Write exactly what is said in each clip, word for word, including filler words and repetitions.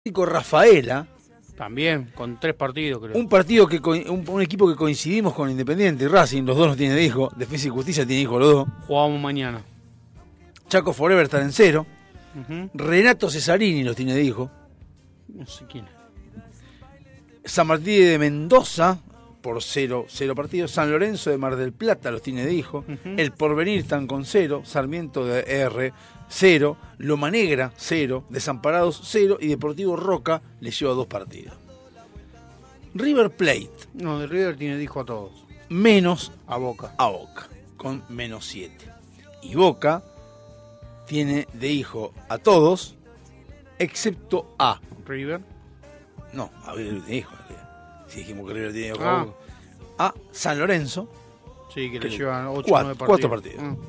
Rafaela, También, con tres partidos, creo. un partido que un, un equipo que coincidimos con Independiente y Racing, los dos nos tienen de hijo, Defensa y Justicia tiene hijo los dos. Jugamos mañana. Chaco Forever está en cero. Uh-huh. Renato Cesarini los tiene de hijo. No sé quién es. San Martín de Mendoza, por cero, cero partidos. San Lorenzo de Mar del Plata los tiene de hijo. Uh-huh. El Porvenir están con cero. Sarmiento de R, cero. Loma Negra, cero. Desamparados, cero. Y Deportivo Roca le lleva dos partidos. River Plate. No, de River tiene de hijo a todos. Menos a Boca. A Boca, con menos siete. Y Boca tiene de hijo a todos, excepto a River. No, a River de hijo. Si dijimos que River tiene hijo ah. a Boca. A San Lorenzo. Sí, que, que le llevan ocho cuatro, nueve partidos. Cuatro partidos. Ah.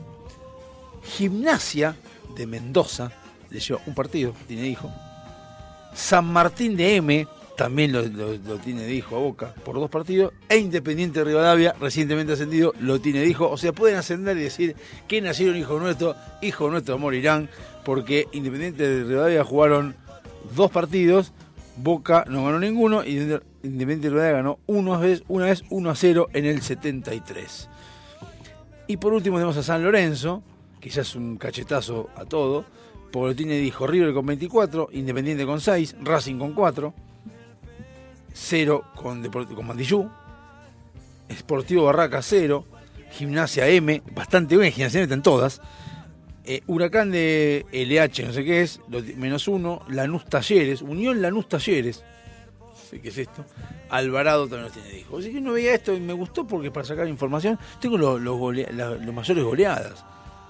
Gimnasia de Mendoza le lleva un partido, tiene hijo. San Martín de M también lo, lo, lo tiene de hijo a Boca por dos partidos. E Independiente de Rivadavia, recientemente ascendido, lo tiene de hijo. O sea, pueden ascender y decir que nacieron hijos nuestros, hijos nuestros morirán, porque Independiente de Rivadavia jugaron dos partidos, Boca no ganó ninguno, y Independiente de Rivadavia ganó una vez, una vez uno a cero en el setenta y tres. Y por último tenemos a San Lorenzo, que ya es un cachetazo a todo, porque lo tiene de hijo River con veinticuatro, Independiente con seis, Racing con cuatro, cero con, Deport- con Mandillú, Sportivo Barraca cero, Gimnasia M, bastante buena, Gimnasia M están todas, eh, Huracán de L H, no sé qué es, menos uno, Lanús Talleres, Unión Lanús Talleres, no sé qué es esto, Alvarado también los tiene de hijo. Así que no veía esto y me gustó porque para sacar información tengo los, los, golea- la, los mayores goleadas.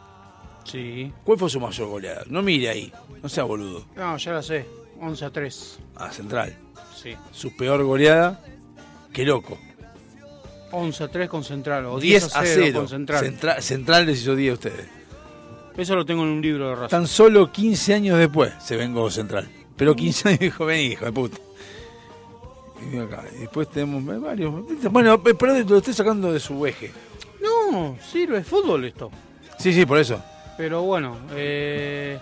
Sí. ¿Cuál fue su mayor goleada? No mire ahí, no sea boludo. No, ya la sé. once a tres. Ah, Central. Sí. Su peor goleada, qué loco. once a tres con Central. O diez a cero con Central. Central. Central les hizo diez a ustedes. Eso lo tengo en un libro de Racing. Tan solo quince años después se vengó Central. Pero quince años dijo, vení, hijo de puta. Y acá. Y después tenemos varios. Bueno, pero lo estoy sacando de su eje. No, sirve, es fútbol esto. Sí, sí, por eso. Pero bueno, eh...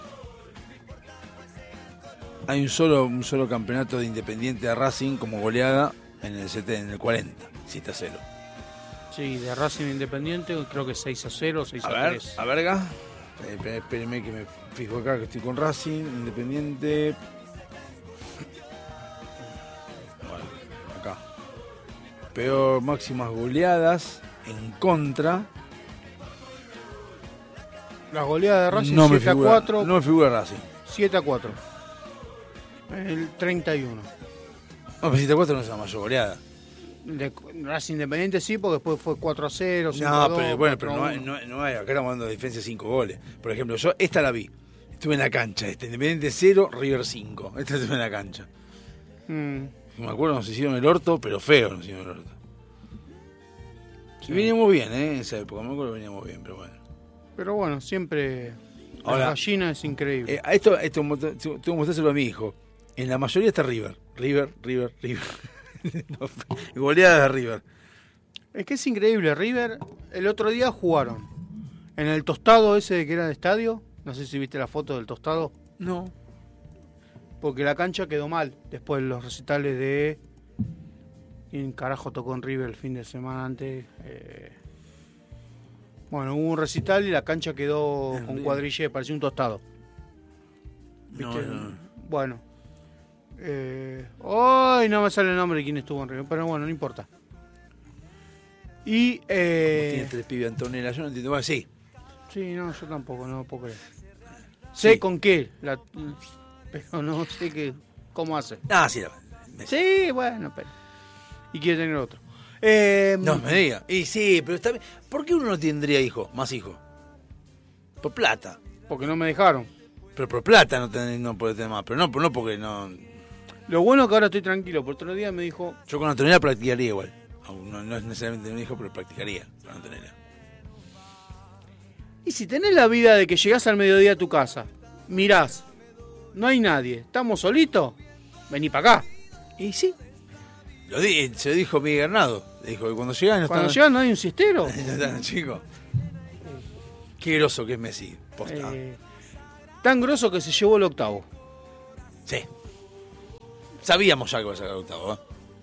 hay un solo un solo campeonato de Independiente de Racing como goleada en el setenta, en el cuarenta, siete a cero. Sí, de Racing Independiente creo que seis a cero, seis a tres. A verga. Eh, espérenme que me fijo acá que estoy con Racing, Independiente. Bueno, acá. Peor máximas goleadas en contra. La goleada de Racing no siete a cuatro. No me figura Racing. siete a cuatro. El treinta y uno. No, pero siete a cuatro no es la mayor goleada. De Racing Independiente sí, porque después fue cuatro a cero, cinco No, a dos, pero bueno, pero no, cuatro a hay- uno. no, no hay, acá estamos hablando de diferencia de cinco goles. Por ejemplo, yo esta la vi. Estuve en la cancha, este Independiente cero, River cinco. Esta estuve en la cancha. Mm. Me acuerdo, nos hicieron el orto, pero feo nos hicieron el orto. Sí. Y veníamos bien, ¿eh? En esa época, me acuerdo que veníamos bien, pero bueno. Pero bueno, siempre Ahora, la gallina es increíble. Eh, a esto, esto tengo que mostrárselo a mi hijo. En la mayoría está River. River, River, River. No, goleadas de River. Es que es increíble, River, el otro día jugaron en el tostado ese que era de estadio, no sé si viste la foto del tostado, No. porque la cancha quedó mal después de los recitales de... ¿Quién carajo tocó en River el fin de semana antes? Eh... Bueno, hubo un recital y la cancha quedó En con River. cuadrille, parecía un tostado. No, ¿Viste? no. Bueno. Eh... Ay, no me sale el nombre de quién estuvo en River, pero bueno, no importa. Y... Eh... Tiene tres pibes Antonella, yo no entiendo. Bueno, sí. Sí, no, yo tampoco, no puedo creer. Sé Sí. con qué, la... pero no sé qué, cómo hace. Ah, sí. La... Sí, bueno, pero... Y quiere tener otro. Eh... No me diga. Y sí, pero está bien. ¿Por qué uno no tendría hijos? Más hijos. Por plata. Porque no me dejaron. Pero por plata no, ten, no puede tener más. Pero no, no porque no. Lo bueno es que ahora estoy tranquilo. Por otro día me dijo... Yo con Antonella practicaría igual. Aún No, no es necesariamente un hijo, pero practicaría con Antonella. Y si tenés la vida de que llegás al mediodía a tu casa, mirás, no hay nadie, estamos solitos, vení para acá. Y sí. Lo di, se lo dijo Miguel Granado. Le dijo que cuando llegan no Cuando están. llegás no hay un cistero. No están, chicos. Qué groso que es Messi. Posta. Eh, tan grosso que se llevó el octavo. Sí. sabíamos ya que iba a sacar octavo, ¿eh?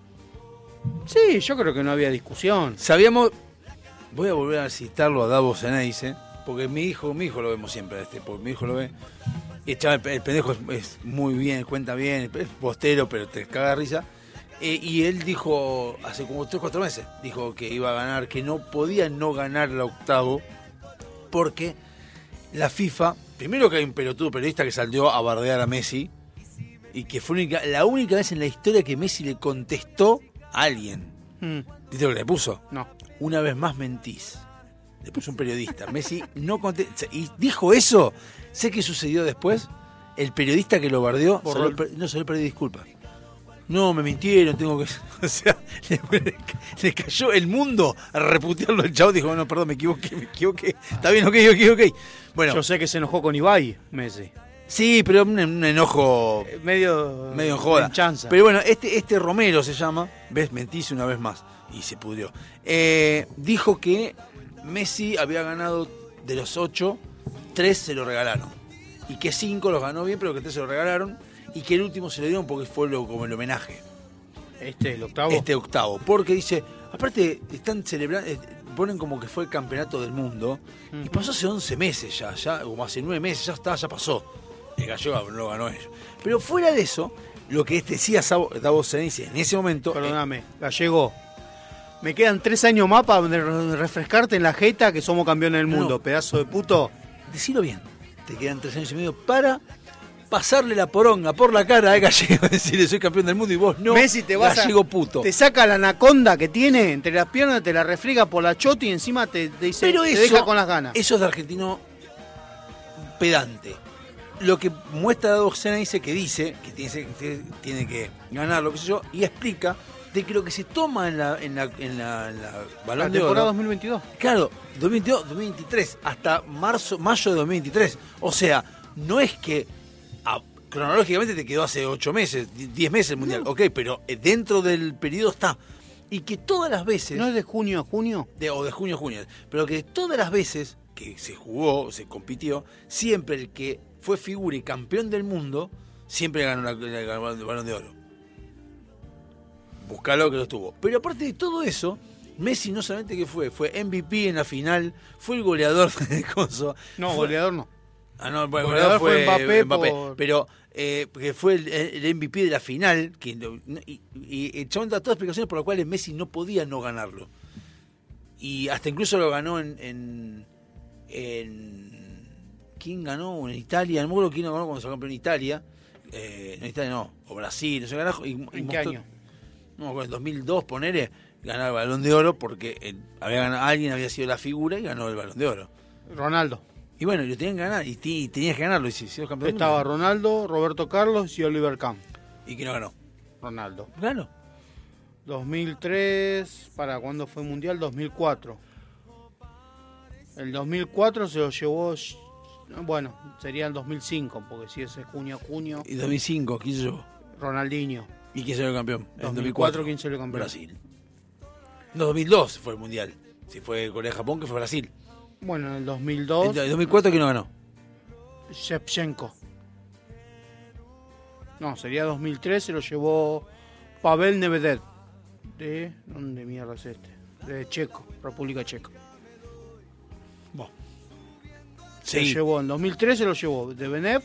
Sí, yo creo que no había discusión. Sabíamos, voy a volver a citarlo a Davos Ceneice, porque mi hijo, mi hijo lo vemos siempre, este, porque mi hijo lo ve. Y el, chaval, el pendejo es, es muy bien, cuenta bien, es postero, pero te caga de risa. Eh, y él dijo, hace como tres o cuatro meses, dijo que iba a ganar, que no podía no ganar la octavo, porque la FIFA, primero que hay un pelotudo periodista que salió a bardear a Messi, y que fue única, la única vez en la historia que Messi le contestó a alguien. Mm. ¿Viste lo que le puso? No. Una vez más mentís. Le puso un periodista. Messi no contestó. Y dijo eso. Sé qué sucedió después. El periodista que lo bardeó salió, no salió a pedir disculpas. No, me mintieron, tengo que... O sea, le, le cayó el mundo a reputearlo el chavo. Dijo, no, perdón, me equivoqué, me equivoqué. Está bien, ok, ok, ok. Bueno, yo sé que se enojó con Ibai, Messi. Sí, pero un, un enojo... Eh, medio... Medio en joda. Chanza. Pero bueno, este, este Romero se llama, ves, mentís una vez más. Y se pudrió. Eh, dijo que Messi había ganado de los ocho, tres se lo regalaron. Y que cinco los ganó bien, pero que tres se lo regalaron. Y que el último se le dieron porque fue lo, como el homenaje. Este, el octavo. Este octavo. Porque dice, aparte están celebrando, eh, ponen como que fue el campeonato del mundo. Uh-huh. Y pasó hace once meses ya, ya, como hace nueve meses, ya está, ya pasó. El gallego no lo ganó ellos. Pero fuera de eso, lo que decía Davos Ceneice en ese momento... Perdóname, eh, Gallego, me quedan tres años más para refrescarte en la jeta que somos campeones del mundo, no, pedazo de puto. Decilo bien, te quedan tres años y medio para pasarle la poronga por la cara a Gallego, decirle soy campeón del mundo y vos no. Messi te vas Gallego a, puto. Te saca la anaconda que tiene entre las piernas, te la refriega por la chota y encima te, te dice, pero te eso, deja con las ganas. Eso es de argentino pedante. Lo que muestra Davos Ceneice que dice que tiene, que tiene que ganar, lo que sé yo, y explica de que lo que se toma en la, en la, en la, en la Balón la de Oro. temporada dos mil veintidós. Claro, dos mil veintidós, dos mil veintitrés, hasta marzo, mayo de dos mil veintitrés. O sea, no es que a, cronológicamente te quedó hace ocho meses, diez meses el Mundial, no. Ok, pero dentro del periodo está. Y que todas las veces... ¿No es de junio a junio? De, o de junio a junio. Pero que todas las veces que se jugó, se compitió, siempre el que fue figura y campeón del mundo, siempre ganó la, la, la, el Balón de Oro. Buscalo que lo tuvo. Pero aparte de todo eso, Messi no solamente que fue, fue M V P en la final, fue el goleador de coso. No, fue, goleador no. Ah, no, el goleador, goleador fue, fue Mbappé, Mbappé por... pero eh, que fue el, el M V P de la final, que, y, y el chabón da todas las explicaciones por las cuales Messi no podía no ganarlo. Y hasta incluso lo ganó en... en, en ¿quién ganó? En Italia, no me acuerdo quién ganó cuando se campeón en Italia. Eh, en Italia no, o Brasil, no sé, ganó. Y, y ¿En mostró, qué año? No, en dos mil dos, ponele, ganó el Balón de Oro porque eh, había ganado, alguien había sido la figura y ganó el Balón de Oro. Ronaldo. Y bueno, y lo tenían que ganar, y, y tenías que ganarlo, y si si campeón estaba mundo. Ronaldo, Roberto Carlos y Oliver Kahn. ¿Y quién no ganó? Ronaldo. Claro. dos mil tres, ¿para cuándo fue el Mundial? dos mil cuatro. El dos mil cuatro se lo llevó, bueno, sería el dos mil cinco, porque si ese es junio a junio. ¿Y dos mil cinco quién se llevó? Ronaldinho. ¿Y quién salió campeón? En dos mil cuatro, ¿quién salió campeón? Brasil. No, dos mil dos fue el Mundial. Si fue Corea-Japón, que fue Brasil. Bueno, en el dos mil dos... ¿En dos mil cuatro quién no ganó? Shevchenko. No, sería dos mil tres, se lo llevó Pavel Nedvěd. ¿De dónde mierda es este? De Checo, República Checa. Bueno. Se Sí. lo llevó, en dos mil tres se lo llevó de Benev.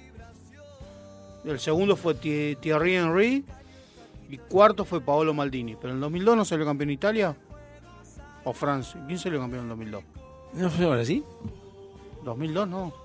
El segundo fue Thierry Henry. Y cuarto fue Paolo Maldini. Pero en el dos mil dos no salió campeón Italia. O Francia. ¿Quién salió campeón en el dos mil dos? ¿No fue Brasil? dos mil dos no.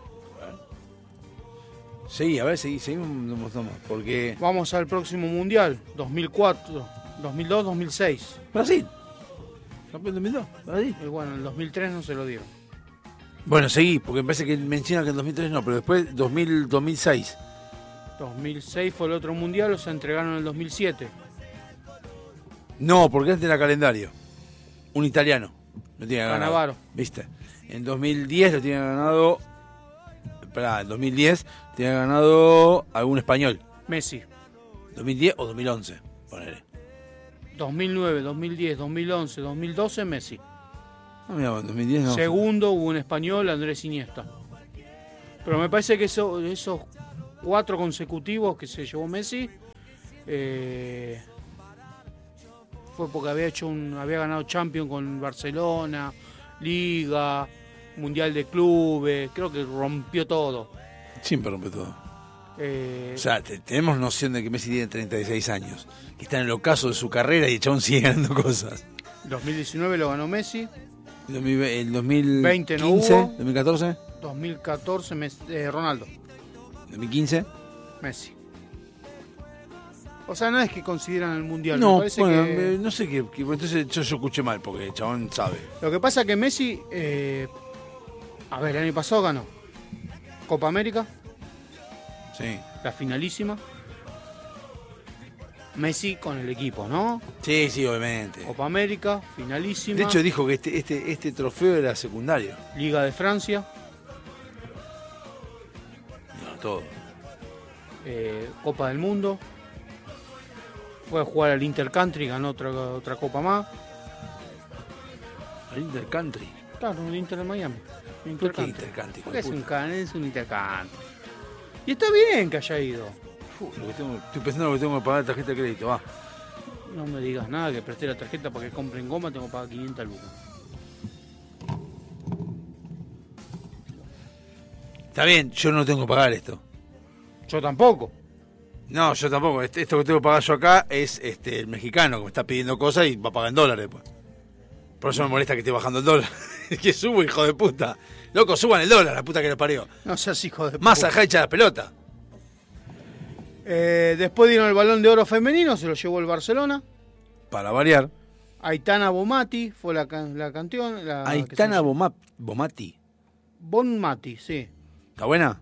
Sí, a ver, sí, seguimos, porque... Vamos al próximo Mundial. dos mil cuatro, dos mil dos, dos mil seis. Brasil. Campeón dos mil dos, Brasil. Y bueno, en el dos mil tres no se lo dieron. Bueno, seguí, porque me parece que menciona que en dos mil tres no, pero después dos mil, dos mil seis. dos mil seis fue el otro Mundial, o se entregaron en el dos mil siete. No, porque antes era calendario. Un italiano. Lo tiene ganado. Cannavaro. ¿Viste? En dos mil diez lo tiene ganado... Esperá, en dos mil diez tiene ganado algún español. Messi. dos mil diez o dos mil once, ponele. dos mil nueve, dos mil diez, dos mil once, dos mil doce, Messi. No, mira, en dos mil diez no. Segundo hubo un español, Andrés Iniesta. Pero me parece que eso, esos cuatro consecutivos que se llevó Messi, Eh, fue porque había hecho un, había ganado Champions con Barcelona, Liga, Mundial de Clubes, creo que rompió todo. Siempre rompe todo. Eh, O sea, te- tenemos noción de que Messi tiene treinta y seis años, que está en el ocaso de su carrera y el chabón sigue ganando cosas. dos mil diecinueve lo ganó Messi, El dos mil ve- el dos mil quince, veinte no hubo. dos mil catorce, dos mil catorce Messi, eh, Ronaldo, dos mil quince. Messi. O sea, no es que consideran el Mundial, me No, parece bueno, que... me- no sé qué, qué- entonces yo, yo escuché mal porque el chabón sabe. Lo que pasa es que Messi, eh, a ver, el año pasado ganó Copa América, Sí. la finalísima. Messi con el equipo, ¿no? Sí, sí, obviamente. Copa América, finalísima. De hecho dijo que este, este, este trofeo era secundario. Liga de Francia, No, todo. eh, Copa del Mundo. Fue a jugar al Intercountry, ganó otra, otra Copa más. El Intercountry. Claro, el Inter de Miami. ¿Por qué Intercountry. Intercountry? hijo Porque de es un, puta? can- es un Intercountry. Y está bien que haya ido. Fu, lo que tengo- estoy pensando que tengo que pagar la tarjeta de crédito, va. No me digas nada, que presté la tarjeta para que compren goma, tengo que pagar quinientas lucas. Está bien, yo no tengo que pagar esto. Yo tampoco. No, yo tampoco. Este- Esto que tengo que pagar yo acá es este el mexicano que me está pidiendo cosas y va a pagar en dólares después. Por eso me molesta que esté bajando el dólar. Que subo, hijo de puta. Loco, suban el dólar, la puta que lo parió. No seas hijo de Más puta. ajá echa la pelota. Eh, después dieron el Balón de Oro femenino, se lo llevó el Barcelona. Para variar. Aitana Bonmati fue la, can- la campeona. La, Aitana que se- Boma- Bomati. Bonmati, sí. ¿Está buena?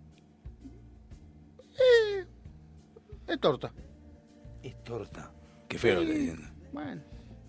Es torta. Es torta. Qué feo lo que estoy diciendo. Bueno.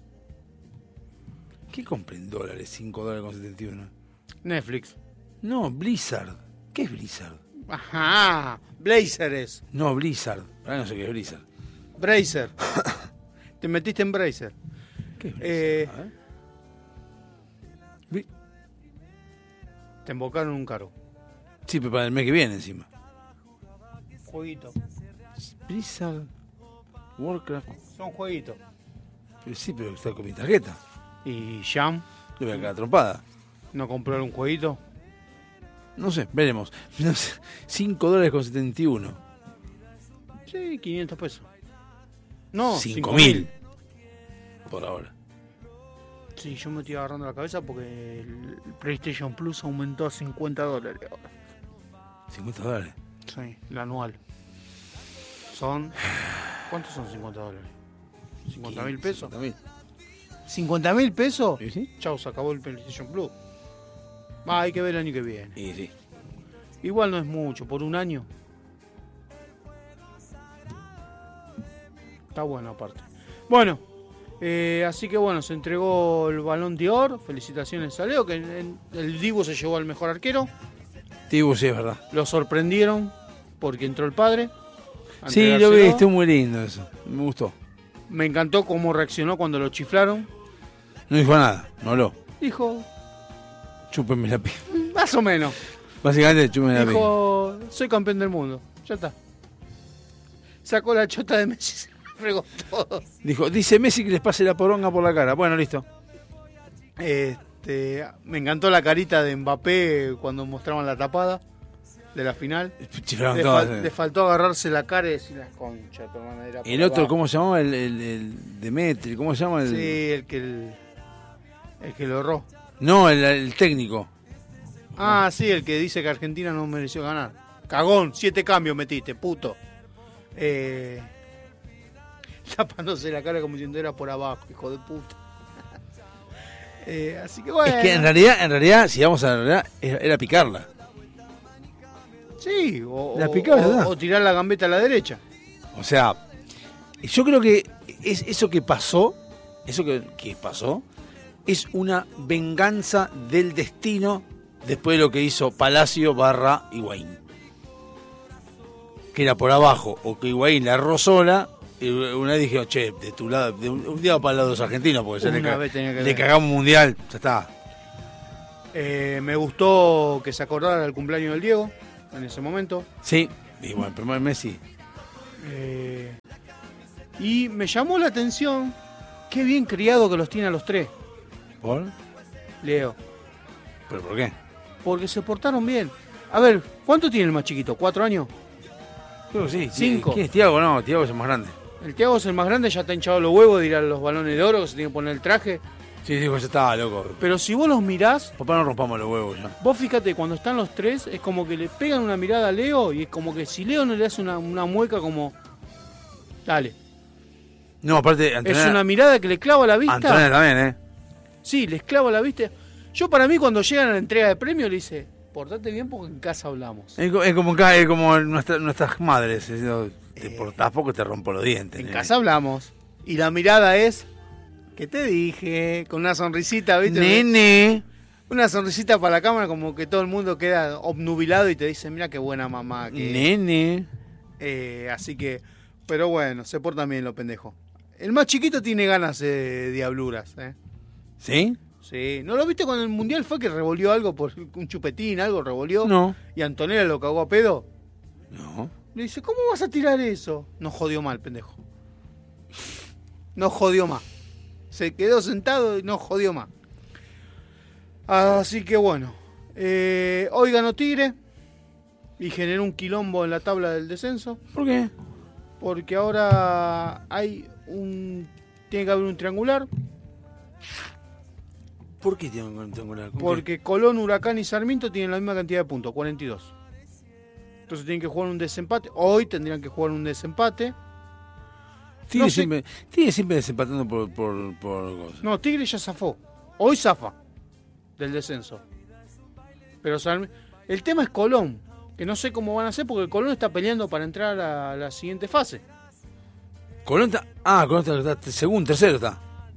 ¿Qué compren dólares? cinco dólares con setenta y uno. Netflix. No, Blizzard. ¿Qué es Blizzard? Ajá. Blazers. No, Blizzard. Ahora no sé qué es Blizzard. Bracer. Te metiste en Bracer. ¿Qué es Eh, Blizzard? A ver. Bli- Te embocaron un cargo. Sí, pero para el mes que viene encima. Jueguito. Blizzard. Warcraft. Son jueguitos. Pero sí, pero está con mi tarjeta. Y Jam Le voy a quedar trompada. no compró un jueguito. No sé, veremos. No sé, cinco dólares con setenta y uno. Sí, quinientos pesos. No, cinco mil. Por ahora. Sí, yo me estoy agarrando la cabeza porque el PlayStation Plus aumentó a cincuenta dólares ahora. cincuenta dólares. Sí, el anual. Son... ¿Cuántos son cincuenta dólares? ¿cincuenta mil pesos? cincuenta mil. ¿cincuenta mil pesos? ¿Y sí? Chau, se acabó el PlayStation Plus. Va, hay que ver el año que viene. Y sí. Igual no es mucho, por un año. Está bueno aparte. Bueno, eh, así que bueno, se entregó el Balón de Oro. Felicitaciones a Leo, que en- en- el Dibu se llevó al mejor arquero. Tibu, sí, es verdad. Lo sorprendieron porque entró el padre. a Sí, lo vi, entregárselo. estuvo muy lindo eso. Me gustó. Me encantó cómo reaccionó cuando lo chiflaron. No dijo nada, no habló. Dijo, Chúpenme la pi. más o menos. Básicamente, chúpenme la pi. Dijo, soy campeón del mundo. Ya está. Sacó la chota de Messi y se lo fregó todo. Dijo, dice Messi que les pase la poronga por la cara. Bueno, listo. Este, me encantó la carita de Mbappé cuando mostraban la tapada de la final. Chiflaron Le, todas. fal- le faltó agarrarse la cara y decir, la concha, tu hermana era por El otro, abajo". ¿cómo se llamaba? El, el, el Demetri, ¿cómo se llama? El... Sí, el que el, el que lo erró. No, el, el técnico. Ah, sí, el que dice que Argentina no mereció ganar. Cagón, siete cambios metiste, puto. Eh, tapándose la cara como diciendo era por abajo, hijo de puta. Eh, así que bueno. Es que en realidad, en realidad, si vamos a la realidad, era, era picarla. Sí, o, La o- picaba, o- ¿verdad? o tirar la gambeta a la derecha. O sea, yo creo que es eso que pasó, eso que, que pasó, es una venganza del destino después de lo que hizo Palacio barra Higuaín. Que era por abajo, o que Higuaín la erró sola, y una vez dije, che, de tu lado, de un, un día para el lado de los argentinos, porque se le, Una ca- vez tenía que le ver. cagamos un mundial, ya está. Eh, me gustó que se acordara el cumpleaños del Diego en ese momento. Sí, y bueno, el primer Messi. Eh, Y me llamó la atención qué bien criado que los tiene a los tres, ¿Por? Leo. ¿Pero por qué? Porque se portaron bien. A ver, ¿cuánto tiene el más chiquito? ¿Cuatro años? Creo que sí. Cinco. ¿Quién es Tiago? No, Tiago es el más grande. El Thiago es el más grande, ya está hinchado los huevos de ir a los balones de oro, que se tiene que poner el traje. Sí, dijo, ya estaba loco. Pero si vos los mirás, Papá, no rompamos los huevos ya. vos fíjate, cuando están los tres, es como que le pegan una mirada a Leo y es como que si Leo no le hace una, una mueca como... Dale. No, aparte, Antonella, Es una mirada que le clava la vista. Antonella también, ¿eh? Sí, les clava la vista. Yo para mí cuando llegan a la entrega de premio le dice, portate bien porque en casa hablamos. Es, co- es como, acá, es como nuestra- nuestras madres. es, no, te portás porque te rompo los dientes. En nene. casa hablamos. Y la mirada es, ¿qué te dije? Con una sonrisita, ¿viste? Nene. Una sonrisita para la cámara como que todo el mundo queda obnubilado y te dice, mira qué buena mamá que... Nene. Eh, así que, pero bueno, se portan bien los pendejos. El más chiquito tiene ganas de diabluras, ¿eh? ¿Sí? Sí. ¿No lo viste cuando el Mundial fue que revolvió algo por un chupetín, algo revolvió? No. Y Antonella lo cagó a pedo. No. Le dice, ¿cómo vas a tirar eso? No jodió mal, pendejo. No jodió más. Se quedó sentado y no jodió más. Así que bueno. Eh, hoy ganó Tigre y generó un quilombo en la tabla del descenso. ¿Por qué? Porque ahora hay un... Tiene que haber un triangular. ¿Por qué tiene un triangular? ¿Con Porque Colón, Huracán y Sarmiento tienen la misma cantidad de puntos, cuarenta y dos. Entonces tienen que jugar un desempate. Hoy tendrían que jugar un desempate. qué? Tigre, no sé- siempre, Tigre siempre desempatando por, por, por cosas. No, Tigre ya zafó. Hoy zafa del descenso. Pero Sarmi- el tema es Colón, que no sé cómo van a hacer porque Colón está peleando para entrar a la siguiente fase. Colón está... Ah, Colón está, está segundo, tercero está.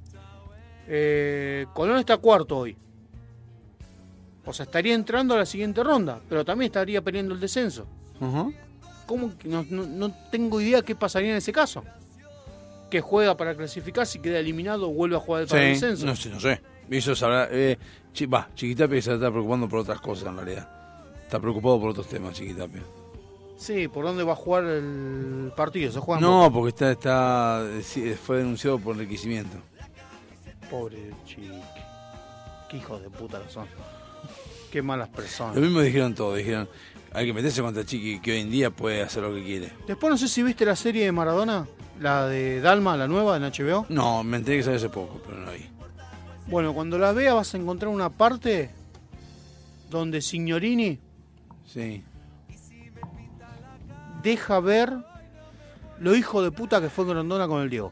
Eh, Colón está cuarto hoy. O sea, estaría entrando a la siguiente ronda, pero también estaría peleando el descenso. Ajá. ¿Cómo que no, no, no tengo idea qué pasaría en ese caso? Que juega para clasificar, si queda eliminado, vuelve a jugar para el Sí, descenso. no sé, no sé. Eso sabrá... Eh, chi- va, Chiquitapia se está preocupando por otras cosas en realidad. Está preocupado por otros temas, Chiquitapia. Sí, ¿por dónde va a jugar el partido? ¿Se juega en No, Boca? porque está, está sí, fue denunciado por enriquecimiento. Pobre chiqui. Qué hijos de puta lo son. Qué malas personas. Lo mismo dijeron todos, dijeron, hay que meterse contra Chiqui, que hoy en día puede hacer lo que quiere. Después no sé si viste la serie de Maradona, la de Dalma, la nueva en H B O. No, me enteré que salió hace poco, pero no la vi. Bueno, cuando la veas vas a encontrar una parte donde Signorini Sí. deja ver lo hijo de puta que fue Grondona con el Diego.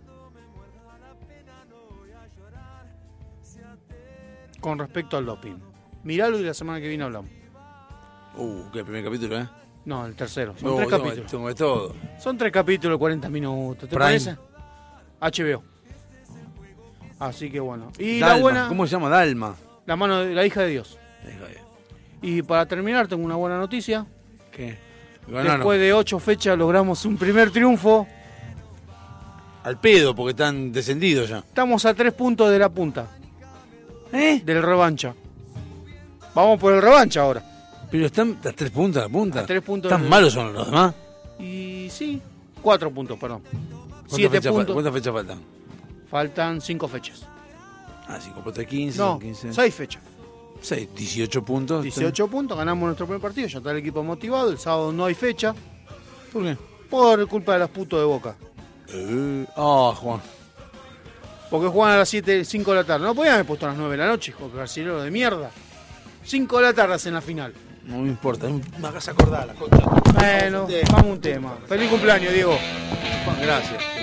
Con respecto al doping. Miralo y la semana que viene hablamos. Uh, que el primer capítulo, ¿eh? No, el tercero. Son No, tres tengo- capítulos. tengo de todo. Son tres capítulos, cuarenta minutos. ¿Te Prime. parece? H B O. Así que bueno. Y Dalma, la buena, ¿cómo se llama? Dalma. la mano de la hija de Dios. Deja de- Y para terminar, tengo una buena noticia. ¿Qué? Ganaron. Después de ocho fechas logramos un primer triunfo. Al pedo, porque están descendidos ya. Estamos a tres puntos de la punta. ¿Eh? Del revancha. Vamos por el revancha ahora. Pero están a tres puntos a la punta. A tres puntos ¿Tan de- malos son los demás? Y sí, cuatro puntos, perdón. ¿Cuántas Siete fechas, fa- puntos. ¿Cuántas fechas faltan? Faltan cinco fechas. Ah, cinco puntos, quince, No, quince. seis fechas. seis, dieciocho puntos. dieciocho puntos, ganamos nuestro primer partido. Ya está el equipo motivado. El sábado no hay fecha. ¿Por qué? Por culpa de los putos de Boca. Eh, Ah, Juan. Porque juegan a las siete, cinco de la tarde. No podían haber puesto a las nueve de la noche, hijo, brasilero de mierda. cinco de la tarde hacen la final. No me importa, me hagas acordar la concha. Bueno, vamos a un tema. Feliz cumpleaños, Diego. Juan, gracias.